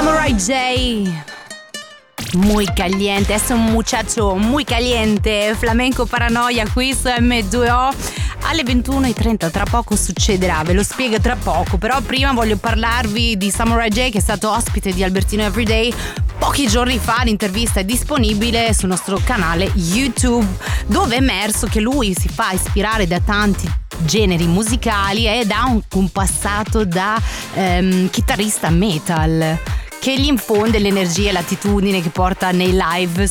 Samurai J. Muy caliente, es un muchacho muy caliente. Flamenco Paranoia qui su M2O alle 21:30. Tra poco succederà, ve lo spiego tra poco. Però prima voglio parlarvi di Samurai J, che è stato ospite di Albertino Everyday pochi giorni fa. L'intervista è disponibile sul nostro canale YouTube, dove è emerso che lui si fa ispirare da tanti generi musicali ed ha un passato da chitarrista metal, che gli infonde l'energia e l'attitudine che porta nei live